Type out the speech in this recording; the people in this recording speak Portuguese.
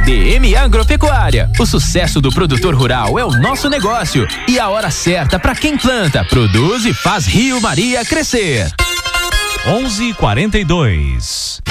DM Agropecuária. O sucesso do produtor rural é o nosso negócio e a hora certa para quem planta, produz e faz Rio Maria crescer. 11:42.